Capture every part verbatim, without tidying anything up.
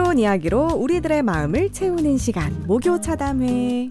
좋은 이야기로 우리들의 마음을 채우는 시간, 목요 차담회.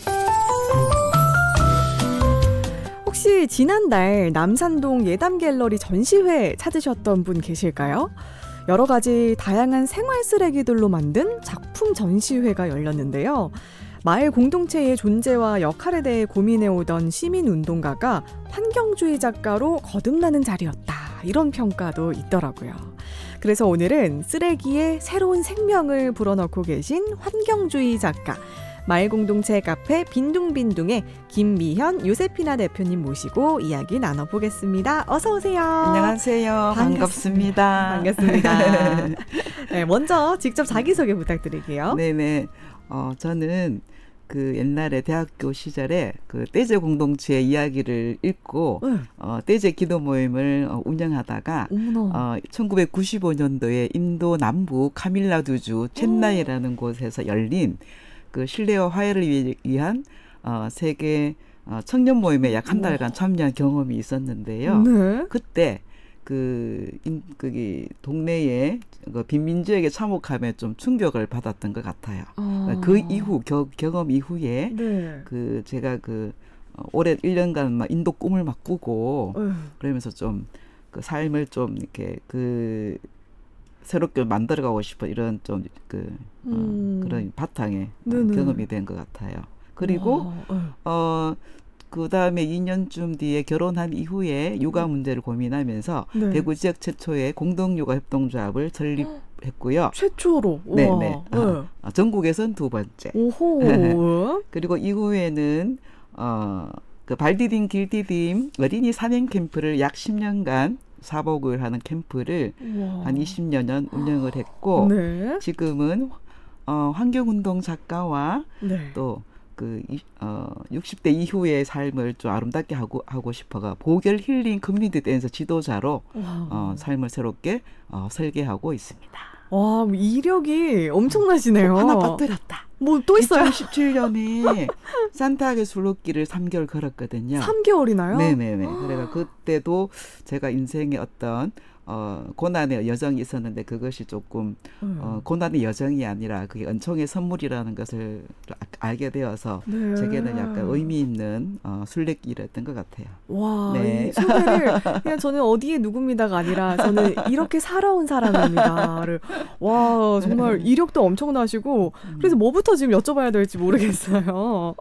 혹시 지난달 남산동 예담갤러리 전시회 찾으셨던 분 계실까요? 여러 가지 다양한 생활 쓰레기들로 만든 작품 전시회가 열렸는데요. 마을 공동체의 존재와 역할에 대해 고민해오던 시민운동가가 환경주의 작가로 거듭나는 자리였다. 이런 평가도 있더라고요. 그래서 오늘은 쓰레기에 새로운 생명을 불어넣고 계신 환경주의 작가, 마을 공동체 카페 빈둥빈둥의 김미현 요세피나 대표님 모시고 이야기 나눠보겠습니다. 어서 오세요. 안녕하세요. 반갑습니다. 반갑습니다. 반갑습니다. 네, 먼저 직접 자기소개 부탁드릴게요. 네네. 어, 저는 그 옛날에 대학교 시절에 그 떼제 공동체의 이야기를 읽고 네. 어, 떼제 기도 모임을 어, 운영하다가 어, 천구백구십오 년도에 인도 남부 카밀라두주 첸나이라는 곳에서 열린 그 신뢰와 화해를 위한 어, 세계 어, 청년 모임에 약 한 달간 참여한 경험이 있었는데요. 네. 그때 그, 인, 그기, 동네에 그 빈민주에게 참혹함에 좀 충격을 받았던 것 같아요. 아. 그 이후, 겨, 경험 이후에, 네. 그, 제가 그, 어, 올해 일 년간 막 인도 꿈을 막 꾸고, 에휴. 그러면서 좀, 그 삶을 좀 이렇게, 그, 새롭게 만들어가고 싶어 이런 좀, 그, 음. 어, 그런 바탕에 어, 경험이 된 것 같아요. 그리고, 와, 어, 그 다음에 이 년쯤 뒤에 결혼한 이후에 육아 문제를 고민하면서 네. 대구 지역 최초의 공동육아 협동조합을 설립했고요. 최초로? 네네. 네. 어, 어, 전국에선 두 번째. 오호. 그리고 이후에는 어, 그 발디딤 길디딤 어린이 산행 캠프를 약 십 년간 사복을 하는 캠프를 우와. 한 이십여 년 운영을 했고 네. 지금은 어, 환경운동 작가와 네. 또 그, 어, 육십 대 이후의 삶을 좀 아름답게 하고, 하고 싶어가, 보결 힐링 커뮤니티 댄스 지도자로, 어, 삶을 새롭게, 어, 설계하고 있습니다. 와, 이력이 엄청나시네요. 어, 하나 빠뜨렸다. 뭐 또 있어요? 이천십칠 년에 산타하게 술록길을 삼 개월 걸었거든요. 삼 개월이나요? 네네네. 그래가 그때도 제가 인생의 어떤, 어, 고난의 여정이 있었는데 그것이 조금 음. 어, 고난의 여정이 아니라 그게 은총의 선물이라는 것을 알게 되어서 네. 제게는 약간 의미 있는 어, 순례길이었던 것 같아요. 와, 네. 이 소개를 그냥 저는 어디에 누굽니다가 아니라 저는 이렇게 살아온 사람입니다를 와 정말 이력도 엄청나시고 그래서 뭐부터 지금 여쭤봐야 될지 모르겠어요.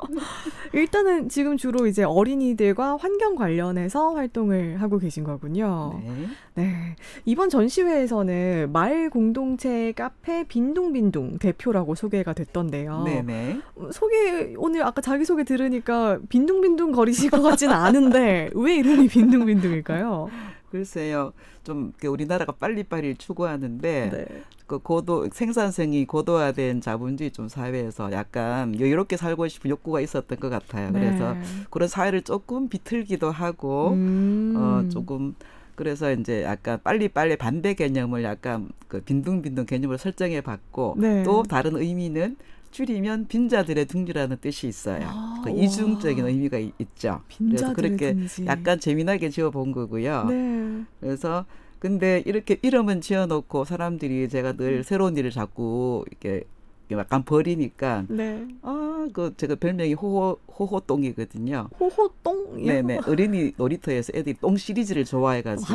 일단은 지금 주로 이제 어린이들과 환경 관련해서 활동을 하고 계신 거군요. 네. 네. 이번 전시회에서는 마을 공동체 카페 빈둥빈둥 대표라고 소개가 됐던데요. 네네. 소개 오늘 아까 자기소개 들으니까 빈둥빈둥 거리실 것 같지는 않은데 왜 이름이 빈둥빈둥일까요? 글쎄요. 좀 우리나라가 빨리빨리 추구하는데 네. 그 고도 생산성이 고도화된 자본주의 좀 사회에서 약간 여유롭게 살고 싶은 욕구가 있었던 것 같아요. 네. 그래서 그런 사회를 조금 비틀기도 하고 음. 어, 조금 그래서 이제 약간 빨리빨리 반대 개념을 약간 그 빈둥빈둥 개념을 설정해 봤고 네. 또 다른 의미는 줄이면 빈자들의 둥지라는 뜻이 있어요. 아, 그 이중적인 의미가 있, 있죠. 그래서 그렇게 둥지. 약간 재미나게 지어본 거고요. 네. 그래서 근데 이렇게 이름은 지어놓고 사람들이 제가 늘 음. 새로운 일을 자꾸 이렇게 약간 버리니까 네. 아, 그 제가 별명이 호호 호호똥이거든요. 호호똥? 네네. 어린이 놀이터에서 애들이 똥 시리즈를 좋아해가지고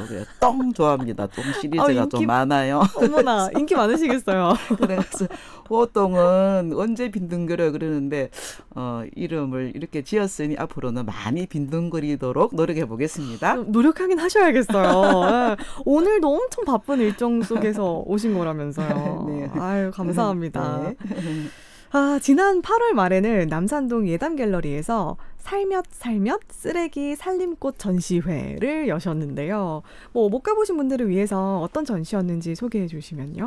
똥 좋아합니다. 똥 시리즈가 아, 인기, 좀 많아요. 어머나 인기 많으시겠어요. 그래서 호호똥은 언제 빈둥거려 그러는데 어, 이름을 이렇게 지었으니 앞으로는 많이 빈둥거리도록 노력해 보겠습니다. 노력하긴 하셔야겠어요. 네. 오늘도 엄청 바쁜 일정 속에서 오신 거라면서요. 네. 아유 감사합니다. 네. 아, 지난 팔월 말에는 남산동 예담갤러리에서 살몇 살몇 쓰레기 살림꽃 전시회를 여셨는데요. 뭐 못 가보신 분들을 위해서 어떤 전시였는지 소개해 주시면요.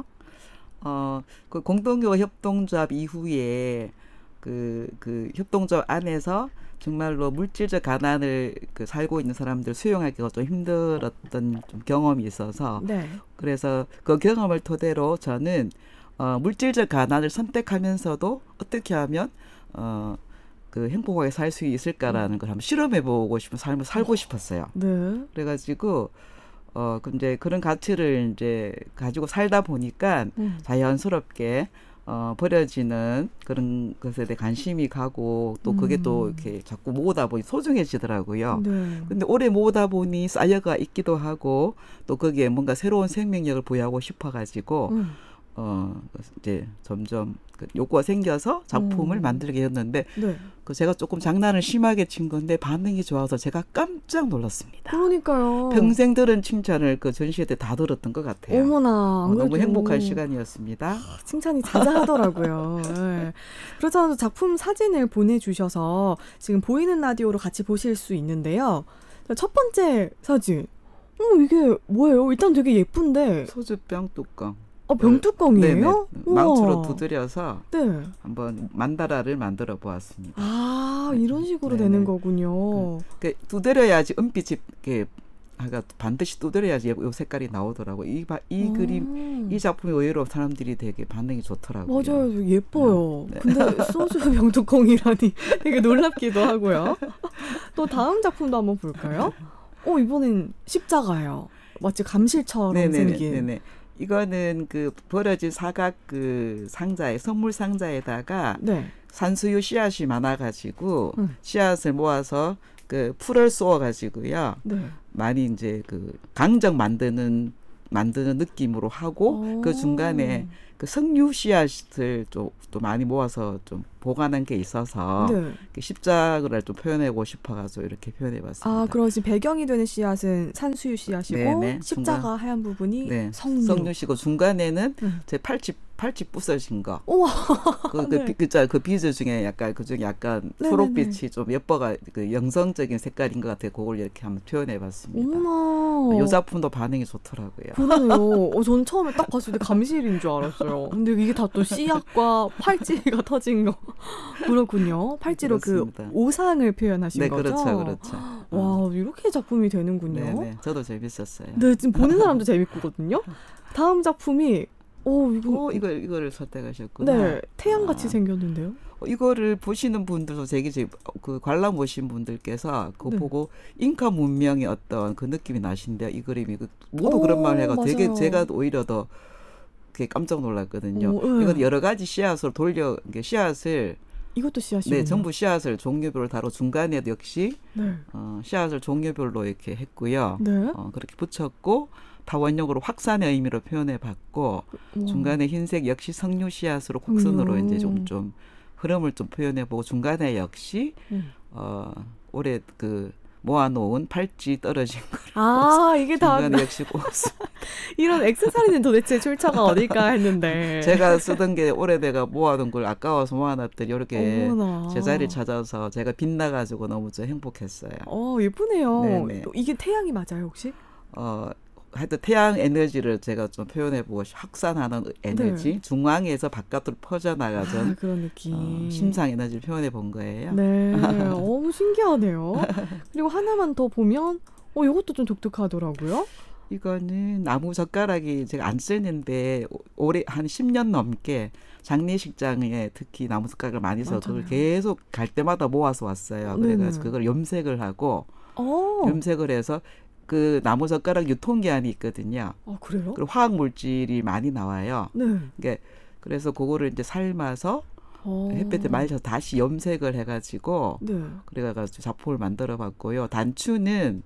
어, 그 공동묘 협동조합 이후에 그, 그 협동조합 안에서 정말로 물질적 가난을 그 살고 있는 사람들 수용하기가 좀 힘들었던 좀 경험이 있어서 네. 그래서 그 경험을 토대로 저는 어, 물질적 가난을 선택하면서도 어떻게 하면 어, 그 행복하게 살 수 있을까라는 걸 한번 실험해보고 싶은 삶을 살고 싶었어요. 네. 그래가지고 어, 그 이제 그런 가치를 이제 가지고 살다 보니까 음. 자연스럽게 어, 버려지는 그런 것에 대해 관심이 가고 또 그게 음. 또 이렇게 자꾸 모으다 보니 소중해지더라고요. 네. 근데 오래 모으다 보니 쌓여가 있기도 하고 또 거기에 뭔가 새로운 생명력을 부여하고 싶어가지고 음. 어, 이제 점점 그 욕구가 생겨서 작품을 음. 만들게 됐는데 네. 그 제가 조금 장난을 심하게 친 건데 반응이 좋아서 제가 깜짝 놀랐습니다. 그러니까요. 평생 들은 칭찬을 그 전시회 때 다 들었던 것 같아요. 어머나. 어, 안 너무 그래도 행복한 시간이었습니다. 칭찬이 자자하더라고요. 네. 그렇잖아도 작품 사진을 보내주셔서 지금 보이는 라디오로 같이 보실 수 있는데요. 첫 번째 사진. 어, 이게 뭐예요? 일단 되게 예쁜데. 소주병 뚜껑. 어, 병뚜껑이에요? 네네. 망치로 두드려서 네. 한번 만다라를 만들어 보았습니다. 아, 이런 식으로 네네. 되는 거군요. 그, 두드려야지 은빛이 이렇게 아까 반드시 두드려야지 요 색깔이 나오더라고요. 이, 바, 이 아. 그림, 이 작품이 의외로 사람들이 되게 반응이 좋더라고요. 맞아요. 예뻐요. 네. 근데 소주 병뚜껑이라니 되게 놀랍기도 하고요. 또 다음 작품도 한번 볼까요? 어, 이번엔 십자가예요. 마치 감실처럼 네네네, 생긴. 네네. 이거는 그 버려진 사각 그 상자에 선물 상자에다가 네. 산수유 씨앗이 많아가지고 음. 씨앗을 모아서 그 풀을 쏘아가지고요. 네. 많이 이제 그 강정 만드는 만드는 느낌으로 하고 오. 그 중간에 그 석류 씨앗을 좀 또 많이 모아서 좀 보관한 게 있어서 네. 십자가를 좀 표현하고 싶어가지고 이렇게 표현해봤습니다. 아, 그럼 지금 배경이 되는 씨앗은 산수유 씨앗이고 네네. 십자가 중간. 하얀 부분이 네, 석류. 석류시고 중간에는 음. 제 팔찌 팔찌 부서진 거. 우와. 그, 그, 네. 비, 그, 저, 그 비즈 중에 약간 그 중에 약간 네네네. 초록빛이 좀 예뻐가 그 영성적인 색깔인 것 같아요. 그걸 이렇게 한번 표현해봤습니다. 어머나. 이 작품도 반응이 좋더라고요. 그러네요. 어, 저는 처음에 딱 봤을 때 감실인 줄 알았어요. 근데 이게 다 또 씨앗과 팔찌가 터진 거. 그렇군요. 팔찌로 그렇습니다. 그 오상을 표현하신 네, 거죠? 그렇죠, 그렇죠. 와, 이렇게 작품이 되는군요. 네, 네, 저도 재밌었어요. 네, 지금 보는 사람도 재밌거든요. 다음 작품이 오, 이거 어, 이거 이거를 선택하셨구나. 네, 태양같이 아. 생겼는데요. 어, 이거를 보시는 분들도 되게 이제 그 관람 오신 분들께서 그거 네. 보고 잉카 문명의 어떤 그 느낌이 나신대요. 이 그림이 그 모두 오, 그런 말을 해가 되게 맞아요. 제가 오히려 더 되게 깜짝 놀랐거든요. 오, 네. 이건 여러 가지 씨앗으로 돌려 이게 씨앗을 이것도 씨앗이군요. 네, 전부 씨앗을 종류별로 다루 중간에도 역시 네. 어, 씨앗을 종류별로 이렇게 했고요. 네. 어, 그렇게 붙였고 다원형으로 확산의 의미로 표현해 봤고 우와. 중간에 흰색 역시 석류 씨앗으로 곡선으로 음. 이제 좀 좀 흐름을 좀 표현해 보고 중간에 역시 음. 어, 올해 그 모아놓은 팔찌 떨어진 거 아, 이게 다 중간에 역시 꼽았어. 이런 액세서리는 도대체 출처가 어딜까 했는데. 제가 쓰던 게 오래돼가 모아둔 걸 아까워서 모아놨더니 이렇게 어머나. 제자리 찾아서 제가 빛나가지고 너무 좀 행복했어요. 어, 예쁘네요. 네네. 이게 태양이 맞아요, 혹시? 어, 하여튼 태양 에너지를 제가 좀 표현해보고 확산하는 에너지 네. 중앙에서 바깥으로 퍼져나가던 아, 그런 느낌. 어, 심상 에너지를 표현해 본 거예요. 네, 너무 신기하네요. 그리고 하나만 더 보면, 어, 이것도 좀 독특하더라고요. 이거는 나무 젓가락이 제가 안 쓰는데 오- 올해 한 십 년 넘게 장례식장에 특히 나무 젓가락을 많이 써서 그걸 맞아요. 계속 갈 때마다 모아서 왔어요. 그래가지고 네네. 그걸 염색을 하고 어, 염색을 해서 그 나무 젓가락 유통기한이 있거든요. 아, 그래요? 그리고 화학 물질이 많이 나와요. 네. 이게 그래서 그거를 이제 삶아서 어. 햇볕에 말려서 다시 염색을 해가지고 네. 그래가지고 작품을 만들어봤고요. 단추는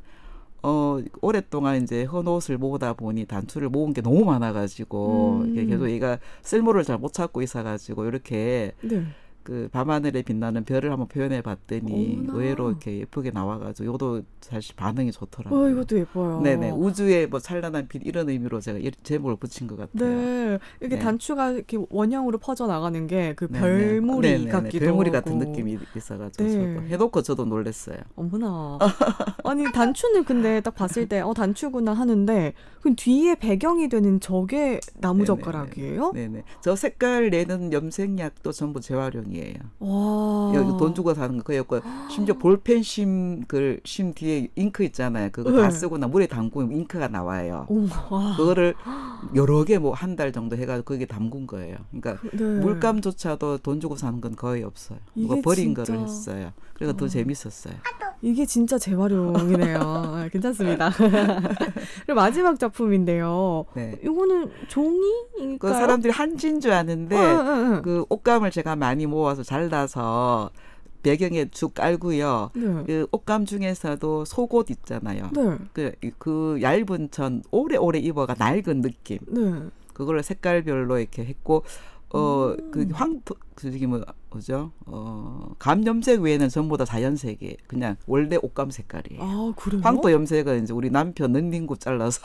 어 오랫동안 이제 헌옷을 모으다 보니 단추를 모은 게 너무 많아가지고 음. 이게 계속 얘가 쓸모를 잘 못 찾고 있어가지고 이렇게 네. 그 밤하늘에 빛나는 별을 한번 표현해봤더니 어머나. 의외로 이렇게 예쁘게 나와가지고 이것도 사실 반응이 좋더라고요. 어, 이것도 예뻐요. 네네 우주의 뭐 찬란한 빛 이런 의미로 제가 이 제목을 붙인 것 같아요. 네, 이렇게 네. 단추가 이렇게 원형으로 퍼져 나가는 게 그 네네. 별무리 네네네. 같기도 별무리 하고. 같은 느낌이 있어가지고 네. 저도 해놓고 저도 놀랐어요. 어머나. 아니, 단추는 근데 딱 봤을 때, 어, 단추구나 하는데, 그 뒤에 배경이 되는 저게 나무 네네네. 젓가락이에요? 네네. 저 색깔 내는 염색약도 전부 재활용이에요. 와. 여기 돈 주고 사는 거 그였고 심지어 볼펜 심, 그, 심 뒤에 잉크 있잖아요. 그거 네. 다 쓰고 나 물에 담그면 잉크가 나와요. 오, 와. 그거를 여러 개 뭐 한 달 정도 해가지고 거기에 담근 거예요. 그러니까 네. 물감조차도 돈 주고 사는 건 거의 없어요. 누가 이게 버린 진짜- 거를 했어요. 그래서 더 어. 재밌었어요. 이게 진짜 재활용이네요. 괜찮습니다. 그리고 마지막 작품인데요. 네. 이거는 종이일까요? 그 사람들이 한지인 줄 아는데 어, 어, 어. 그 옷감을 제가 많이 모아서 잘라서 배경에 쭉 깔고요. 네. 그 옷감 중에서도 속옷 있잖아요. 네. 그, 그 얇은 천 오래오래 입어가 낡은 느낌. 네. 그걸 색깔별로 이렇게 했고 어, 음. 그 황, 그, 저기 뭐, 뭐죠? 어, 감염색 외에는 전부 다 자연색이 그냥 원래 옷감 색깔이에요. 아, 그래요? 황토 염색은 이제 우리 남편 넌닝구 잘라서.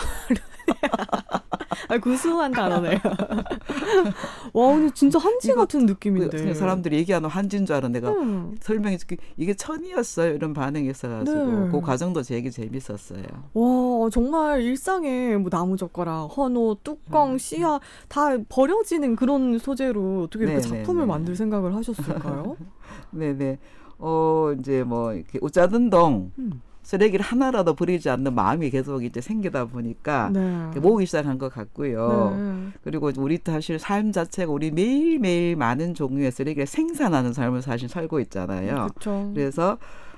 아, 구수한 단어네요. 와, 근데 진짜 한지 같은 느낌인데. 그, 사람들이 얘기하는 한지인 줄 알아. 내가 음. 설명해 줄게. 이게 천이었어요. 이런 반응이 있어가지고. 네. 그 과정도 되게 재밌었어요. 와, 정말 일상에 뭐 나무젓가락, 헌옷, 뚜껑, 음. 씨앗 다 버려지는 그런 소재로 어떻게 이렇게 네네네. 작품을 만들 생각을 하셨을까요? 네네. 어, 이제 뭐, 이렇게 웃자든동. 음. 쓰레기를 하나라도 버리지 않는 마음이 계속 이제 생기다 보니까 네. 모으기 시작한 것 같고요. 네. 그리고 우리 사실 삶 자체가 우리 매일매일 많은 종류의 쓰레기를 생산하는 삶을 사실 살고 있잖아요. 그쵸. 그래서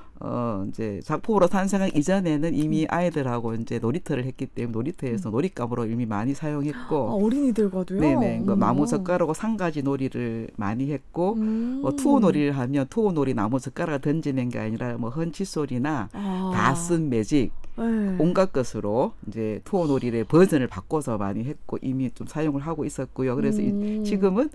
어, 이제 작품으로 탄생하기 이전에는 이미 아이들하고 이제 놀이터를 했기 때문에 놀이터에서 음. 놀잇감으로 이미 많이 사용했고. 아, 어린이들과도요? 네네. 그 나무 젓가락으로 상가지 놀이를 많이 했고, 음. 뭐 투호 놀이를 하면 투호 놀이 나무 젓가락을 던지는 게 아니라 뭐 헌칫솔이나 아. 다 쓴 매직. 네. 온갖 것으로 이제 투어 놀이를 버전을 바꿔서 많이 했고 이미 좀 사용을 하고 있었고요. 그래서 음. 이, 지금은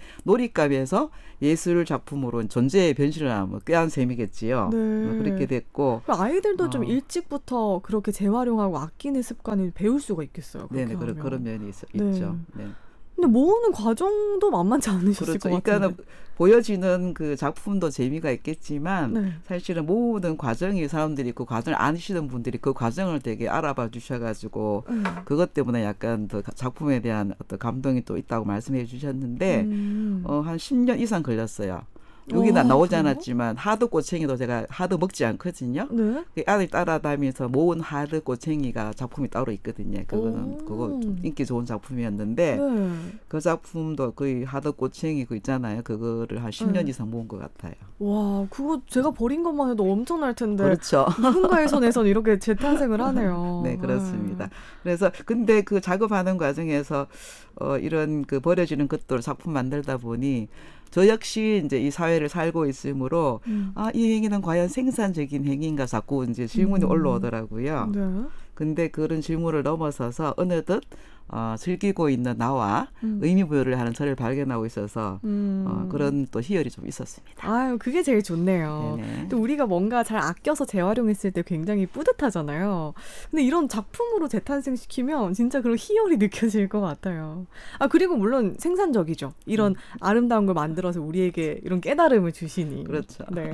놀잇감에서 예술 작품으로 존재의 변신을 하면 꾀한 셈이겠지요. 네. 뭐 그렇게 됐고 아이들도 어. 좀 일찍부터 그렇게 재활용하고 아끼는 습관을 배울 수가 있겠어요. 네네 그런 그런 면이 있, 네. 있죠. 네. 근데 모으는 과정도 만만치 않으셨을 그렇죠. 것 같은데. 그러니까 보여지는 그 작품도 재미가 있겠지만 네. 사실은 모으는 과정이 사람들이 그 과정을 아시는 분들이 그 과정을 되게 알아봐 주셔가지고 음. 그것 때문에 약간 더 작품에 대한 어떤 감동이 또 있다고 말씀해 주셨는데 음. 어, 한 십 년 이상 걸렸어요. 여기 나 나오지 않았지만 하드 꼬챙이도 제가 하드 먹지 않거든요. 네? 그 아들 따라다니면서 모은 하드 꼬챙이가 작품이 따로 있거든요. 그거는 그거 좀 인기 좋은 작품이었는데 네. 그 작품도 거의 하드 꼬챙이 그 있잖아요. 그거를 한 십 년 네. 이상 모은 것 같아요. 와, 그거 제가 버린 것만 해도 엄청날 텐데. 그렇죠. 누군가의 손에서는 이렇게 재탄생을 하네요. 네, 그렇습니다. 네. 그래서 근데 그 작업하는 과정에서 어, 이런 그 버려지는 것들 작품 만들다 보니 저 역시 이제 이 사회를 살고 있으므로 음. 아, 이 행위는 과연 생산적인 행위인가 자꾸 이제 질문이 음. 올라오더라고요. 네. 근데 그런 질문을 넘어서서 어느덧 어, 즐기고 있는 나와 음. 의미부여를 하는 저를 발견하고 있어서 음. 어, 그런 또 희열이 좀 있었습니다. 아유, 그게 제일 좋네요. 네네. 또 우리가 뭔가 잘 아껴서 재활용했을 때 굉장히 뿌듯하잖아요. 근데 이런 작품으로 재탄생시키면 진짜 그런 희열이 느껴질 것 같아요. 아, 그리고 물론 생산적이죠. 이런 음. 아름다운 걸 만들어서 우리에게 이런 깨달음을 주시니. 그렇죠. 네.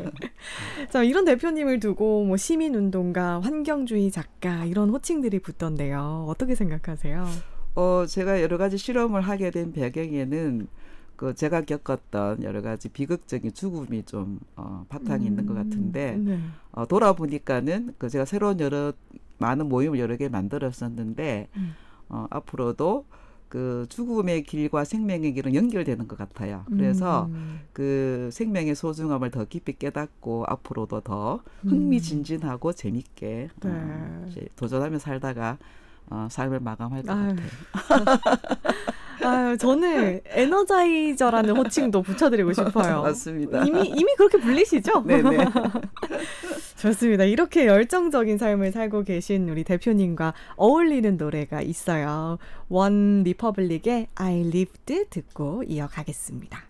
자, 이런 대표님을 두고 뭐 시민운동가, 환경주의 작가 이런 호칭들이 붙던데요. 어떻게 생각하세요? 어, 제가 여러 가지 실험을 하게 된 배경에는 그 제가 겪었던 여러 가지 비극적인 죽음이 좀 어, 바탕이 음, 있는 것 같은데 네. 어, 돌아보니까는 그 제가 새로운 여러 많은 모임을 여러 개 만들었었는데 음. 어, 앞으로도 그 죽음의 길과 생명의 길은 연결되는 것 같아요. 그래서 음. 그 생명의 소중함을 더 깊이 깨닫고 앞으로도 더 흥미진진하고 재밌게 네. 어, 이제 도전하며 살다가 어, 삶을 마감할 것 아유. 같아요. 아유, 저는 에너자이저라는 호칭도 붙여드리고 싶어요. 맞습니다. 이미 이미 그렇게 불리시죠? 네네. 좋습니다. 이렇게 열정적인 삶을 살고 계신 우리 대표님과 어울리는 노래가 있어요. 원 리퍼블릭의 I Lived 듣고 이어가겠습니다.